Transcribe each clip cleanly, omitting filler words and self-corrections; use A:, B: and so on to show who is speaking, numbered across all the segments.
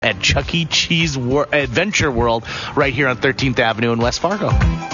A: at Chuck E. Cheese Adventure World right here on 13th Avenue in West Fargo.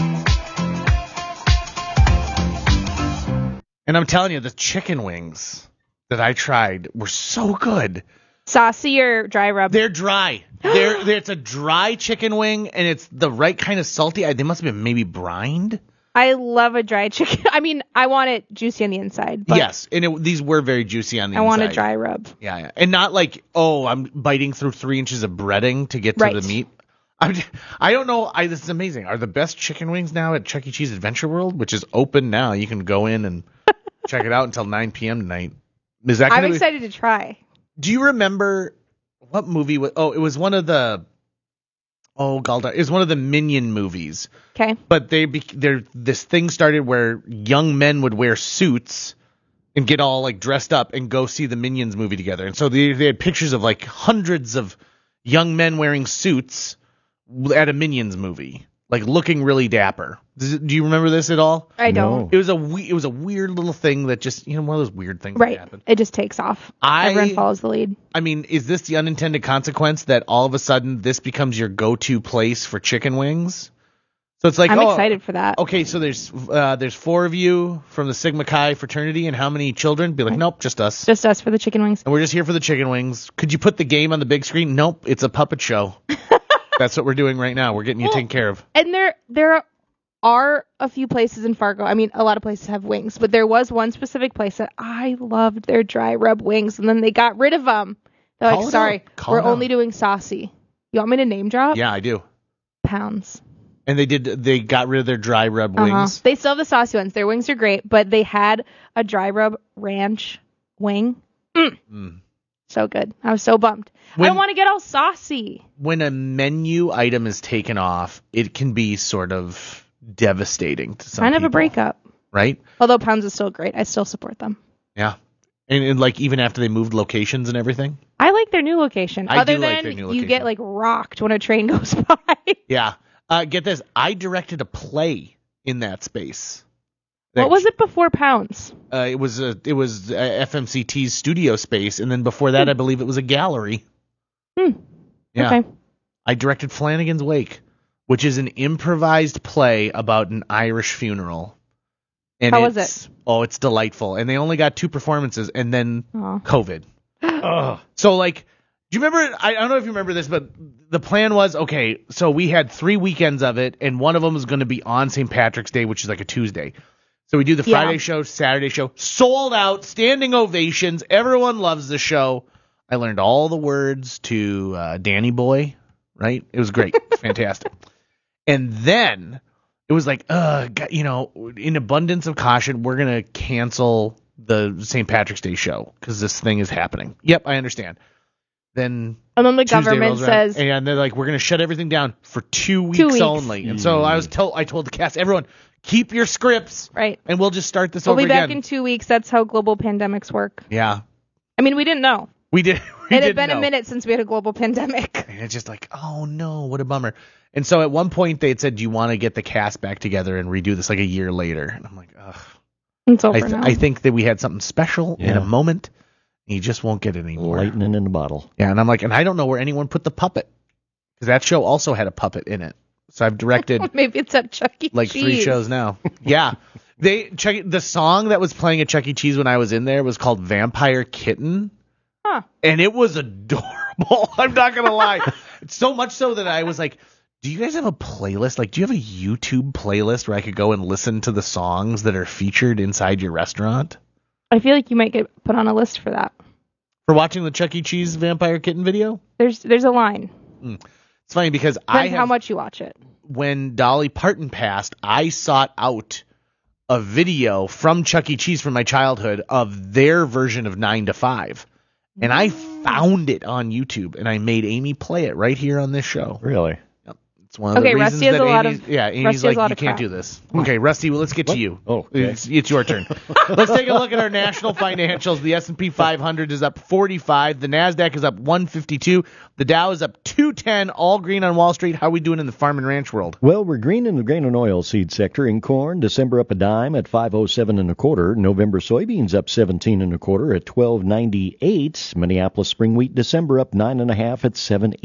A: And I'm telling you, the chicken wings that I tried were so good.
B: Saucy or dry rub?
A: They're dry. It's a dry chicken wing, and it's the right kind of salty. They must have been maybe brined.
B: I love a dry chicken. I mean, I want it juicy on the inside. But
A: yes, and these were very juicy on the inside.
B: I want a dry rub.
A: Yeah. And not like, I'm biting through 3 inches of breading to get to the meat. I don't know. This is amazing. Are the best chicken wings now at Chuck E. Cheese Adventure World, which is open now? You can go in and check it out until 9 p.m. tonight.
B: I'm excited to try.
A: Do you remember what movie? It was one of the. Oh, Galda! It was one of the Minion movies.
B: Okay.
A: But this thing started where young men would wear suits and get all like dressed up and go see the Minions movie together. And so they had pictures of like hundreds of young men wearing suits at a Minions movie, like looking really dapper. Do you remember this at all?
B: I don't.
A: It was a weird little thing that just, one of those weird things that happen.
B: It just takes off. Everyone follows the lead.
A: I mean, is this the unintended consequence that all of a sudden this becomes your go-to place for chicken wings? So it's like,
B: I'm excited for that.
A: Okay, so there's 4 of you from the Sigma Chi fraternity, and how many children? Be like, nope, just us.
B: Just us for the chicken wings.
A: And we're just here for the chicken wings. Could you put the game on the big screen? Nope, it's a puppet show. That's what we're doing right now. We're getting you taken care of.
B: And there are a few places in Fargo. I mean, a lot of places have wings, but there was one specific place that I loved their dry rub wings, and then they got rid of them. They're like, sorry, we're only doing saucy. You want me to name drop?
A: Yeah, I do.
B: Pounds.
A: And they got rid of their dry rub wings.
B: They still have the saucy ones. Their wings are great, but they had a dry rub ranch wing. So good. I was so bummed. I don't want to get all saucy.
A: When a menu item is taken off, it can be sort of devastating to some people.
B: Kind of a breakup.
A: Right?
B: Although Pounds is still great. I still support them.
A: Yeah. And like even after they moved locations and everything?
B: I like their new location.
A: I do like their new location.
B: You get like rocked when a train goes by.
A: Yeah. Get this. I directed a play in that space.
B: What was it before Pounds?
A: It was FMCT's studio space, and then before that, I believe it was a gallery. Yeah.
B: Okay.
A: I directed Flanagan's Wake, which is an improvised play about an Irish funeral. And
B: how was it?
A: Oh, it's delightful. And they only got 2 performances, and then COVID. So, like, do you remember? I don't know if you remember this, but the plan was, okay, so we had 3 weekends of it, and one of them was going to be on St. Patrick's Day, which is like a Tuesday. So we do the Friday show, Saturday show, sold out, standing ovations. Everyone loves the show. I learned all the words to Danny Boy, right? It was great. Fantastic. And then it was like, in abundance of caution, we're going to cancel the St. Patrick's Day show because this thing is happening. Yep, I understand. And then the
B: government says,
A: and they're like, we're going to shut everything down for 2 weeks only. And so I told the cast, everyone, keep your scripts,
B: right?
A: And we'll just start this over again.
B: We'll be back in 2 weeks. That's how global pandemics work.
A: Yeah.
B: I mean, we didn't know.
A: We did.
B: It had been a minute since we had a global pandemic.
A: And it's just like, oh no, what a bummer. And so at one point they had said, do you want to get the cast back together and redo this like a year later? And I'm like, ugh.
B: It's over now.
A: I think that we had something special in a moment. You just won't get it anymore.
C: Lightning in a bottle.
A: Yeah, and I'm like, and I don't know where anyone put the puppet. Because that show also had a puppet in it. So I've directed
B: maybe it's at Chuck E.
A: like
B: Cheese.
A: 3 shows now. Yeah. The song that was playing at Chuck E. Cheese when I was in there was called Vampire Kitten.
B: Huh.
A: And it was adorable. I'm not going to lie. It's so much so that I was like, do you guys have a playlist? Like, do you have a YouTube playlist where I could go and listen to the songs that are featured inside your restaurant?
B: I feel like you might get put on a list for that.
A: For watching the Chuck E. Cheese Vampire Kitten video?
B: There's a line.
A: It's funny because
B: Depends how much you watch it.
A: When Dolly Parton passed, I sought out a video from Chuck E. Cheese from my childhood of their version of 9 to 5. And I found it on YouTube, and I made Amy play it right here on this show.
C: Really?
A: Yep. It's one of the reasons
B: Rusty has
A: that
B: a lot
A: Amy's,
B: of,
A: Amy's
B: Rusty has
A: like,
B: a lot
A: you
B: of
A: can't
B: crap.
A: do this. Okay, Rusty, well, let's get to you.
C: Oh, okay.
A: It's your turn. Let's take a look at our national financials. The S&P 500 is up 45. The NASDAQ is up 152. The Dow is up 210. All green on Wall Street. How are we doing in the farm and ranch world?
C: Well, we're green in the grain and oil seed sector. In corn, December up a dime at 507 1/4. November soybeans up 17 1/4 at 12.98. Minneapolis spring wheat December up 9 1/2 at 7.